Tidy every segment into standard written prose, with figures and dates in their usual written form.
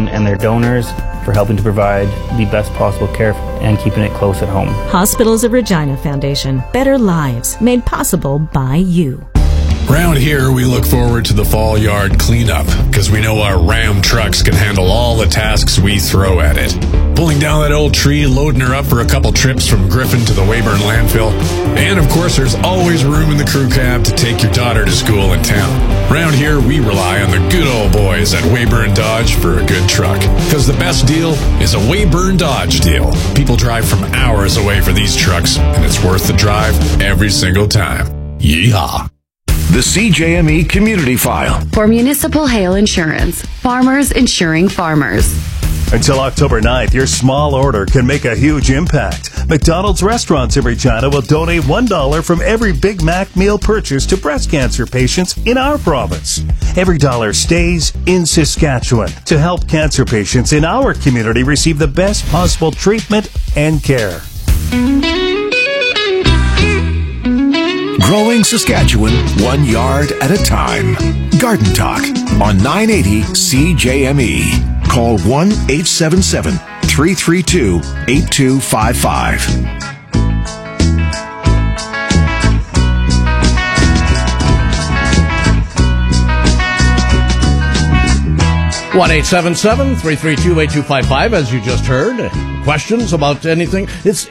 Foundation and their donors for helping to provide the best possible care and keeping it close at home. Hospitals of Regina Foundation. Better lives made possible by you. Round here, we look forward to the fall yard cleanup because we know our Ram trucks can handle all the tasks we throw at it. Pulling down that old tree, loading her up for a couple trips from Griffin to the Weyburn landfill. And of course, there's always room in the crew cab to take your daughter to school in town. Round here, we rely on the good old boys at Weyburn Dodge for a good truck. Because the best deal is a Weyburn Dodge deal. People drive from hours away for these trucks, and it's worth the drive every single time. Yeehaw. The CJME Community File. For Municipal Hail Insurance. Farmers insuring farmers. Until October 9th, your small order can make a huge impact. McDonald's restaurants in Regina will donate $1 from every Big Mac meal purchase to breast cancer patients in our province. Every dollar stays in Saskatchewan to help cancer patients in our community receive the best possible treatment and care. Growing Saskatchewan, 1 yard at a time. Garden Talk on 980 CJME. Call 1-877-332-8255. 1-877-332-8255, as you just heard. Questions about anything? It's,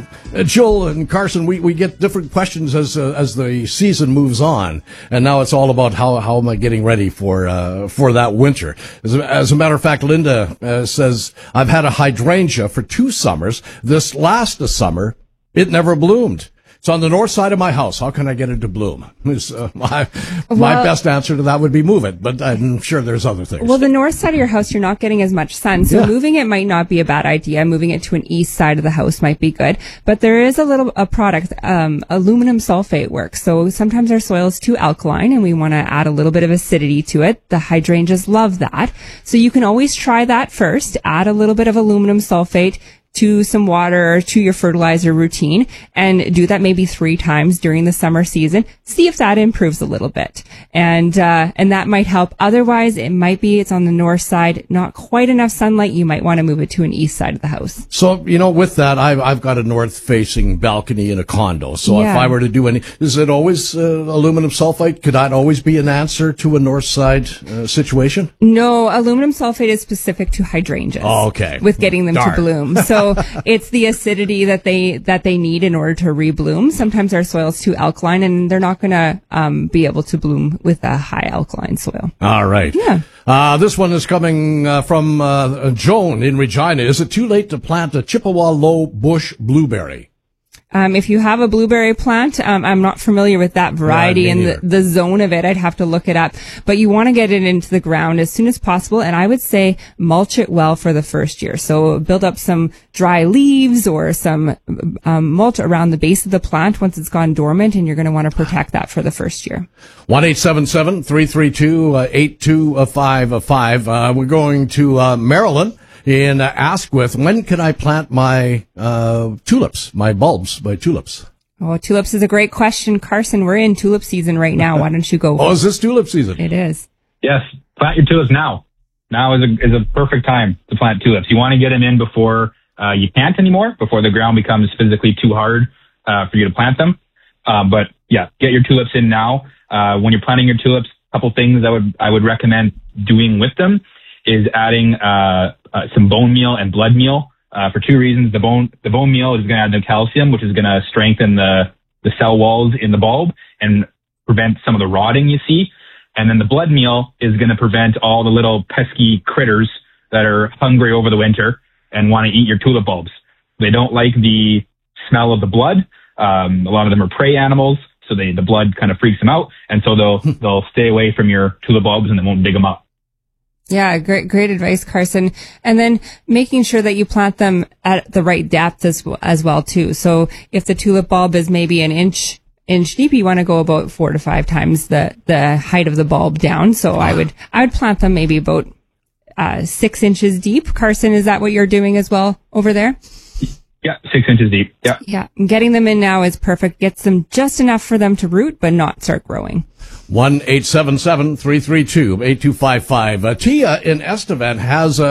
Joel and Carson, we get different questions as the season moves on. And now it's all about how am I getting ready for that winter. As a matter of fact, Linda says, I've had a hydrangea for 2 summers. This last summer, it never bloomed. It's on the north side of my house. How can I get it to bloom? My best answer to that would be move it, but I'm sure there's other things. Well, the north side of your house, you're not getting as much sun, so moving it might not be a bad idea. Moving it to an east side of the house might be good. But there is a product, aluminum sulfate works. So sometimes our soil is too alkaline and we want to add a little bit of acidity to it. The hydrangeas love that. So you can always try that first. Add a little bit of aluminum sulfate to some water or to your fertilizer routine and do that maybe 3 times during the summer season. See if that improves a little bit. And that might help. Otherwise, it's on the north side, not quite enough sunlight. You might want to move it to an east side of the house. So, with that, I've got a north facing balcony in a condo. So if I were to do is it always aluminum sulfate? Could that always be an answer to a north side situation? No, aluminum sulfate is specific to hydrangeas. Oh, okay. With getting them to bloom. So it's the acidity that they need in order to rebloom. Sometimes our soil's too alkaline and they're not going to be able to bloom with a high alkaline soil. All right. Yeah. This one is coming from Joan in Regina. Is it too late to plant a Chippewa low bush blueberry? If you have a blueberry plant, I'm not familiar with that variety and the zone of it. I'd have to look it up. But you want to get it into the ground as soon as possible. And I would say mulch it well for the first year. So build up some dry leaves or some mulch around the base of the plant once it's gone dormant. And you're going to want to protect that for the first year. 1-877-332-8255. We're going to Maryland. In Asquith, when can I plant my tulips, my bulbs, my tulips? Oh, tulips is a great question. Carson, we're in tulip season right now. Why don't you go? Oh, is this tulip season? It is. Yes. Plant your tulips now. Now is a perfect time to plant tulips. You want to get them in before you can't anymore, before the ground becomes physically too hard for you to plant them. But yeah, get your tulips in now. When you're planting your tulips, a couple things I would recommend doing with them is adding some bone meal and blood meal for 2 reasons. The bone meal is going to add the calcium, which is going to strengthen the cell walls in the bulb and prevent some of the rotting you see. And then the blood meal is going to prevent all the little pesky critters that are hungry over the winter and want to eat your tulip bulbs. They don't like the smell of the blood. A lot of them are prey animals, so the blood kind of freaks them out, and so they'll stay away from your tulip bulbs and they won't dig them up. Yeah, great advice, Carson. And then making sure that you plant them at the right depth as well too. So if the tulip bulb is maybe an inch deep, you want to go about 4 to 5 times the height of the bulb down. So I would plant them maybe about 6 inches deep. Carson, is that what you're doing as well over there? Yeah, 6 inches deep. Yeah. Yeah. Getting them in now is perfect. Gets them just enough for them to root, but not start growing. 1-877-332-8255. Tia in Estevan has